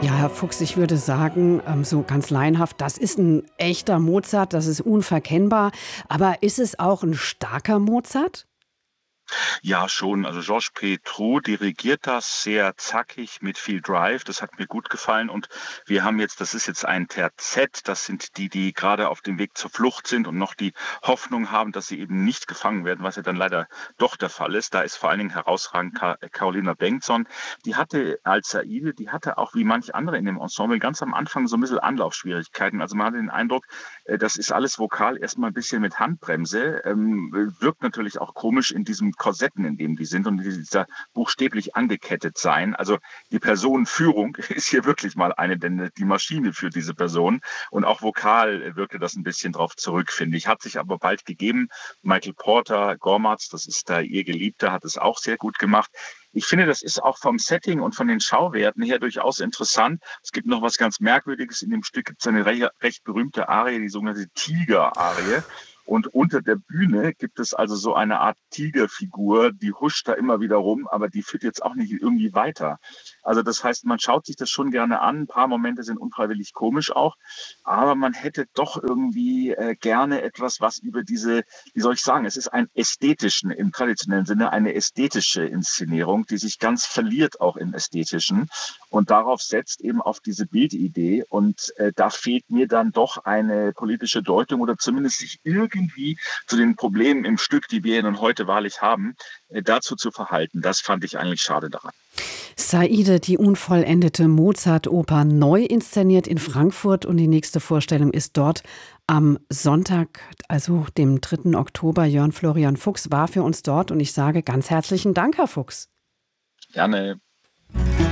Ja, Herr Fuchs, ich würde sagen, so ganz laienhaft, das ist ein echter Mozart, das ist unverkennbar. Aber ist es auch ein starker Mozart? Ja, schon. Also Georges Petrou dirigiert das sehr zackig mit viel Drive. Das hat mir gut gefallen. Und wir haben jetzt, das ist jetzt ein Terzett. Das sind die, die gerade auf dem Weg zur Flucht sind und noch die Hoffnung haben, dass sie eben nicht gefangen werden, was ja dann leider doch der Fall ist. Da ist vor allen Dingen herausragend Carolina Bengtsson. Die hatte als Saide, die hatte auch wie manch andere in dem Ensemble ganz am Anfang so ein bisschen Anlaufschwierigkeiten. Also man hatte den Eindruck, das ist alles vokal erstmal ein bisschen mit Handbremse. Wirkt natürlich auch komisch in diesem Korsetten, in dem die sind und dieser buchstäblich angekettet sein. Also die Personenführung ist hier wirklich mal eine, denn die Maschine für diese Person. Und auch vokal wirkte das ein bisschen drauf zurück, finde ich. Hat sich aber bald gegeben. Michael Porter, Gormatz, das ist da ihr Geliebter, hat es auch sehr gut gemacht. Ich finde, das ist auch vom Setting und von den Schauwerten her durchaus interessant. Es gibt noch was ganz Merkwürdiges. In dem Stück gibt es eine recht berühmte Arie, die sogenannte Tiger-Arie. Und unter der Bühne gibt es also so eine Art Tigerfigur, die huscht da immer wieder rum, aber die führt jetzt auch nicht irgendwie weiter. Also das heißt, man schaut sich das schon gerne an. Ein paar Momente sind unfreiwillig komisch auch, aber man hätte doch irgendwie gerne etwas, was über diese, wie soll ich sagen, es ist ein ästhetischen, im traditionellen Sinne, eine ästhetische Inszenierung, die sich ganz verliert auch im Ästhetischen und darauf setzt eben auf diese Bildidee. Und da fehlt mir dann doch eine politische Deutung oder zumindest sich irgendwie zu den Problemen im Stück, die wir nun heute wahrlich haben, dazu zu verhalten. Das fand ich eigentlich schade daran. Saide, die unvollendete Mozart-Oper, neu inszeniert in Frankfurt und die nächste Vorstellung ist dort am Sonntag, also dem 3. Oktober. Jörn Florian Fuchs war für uns dort und ich sage ganz herzlichen Dank, Herr Fuchs. Gerne.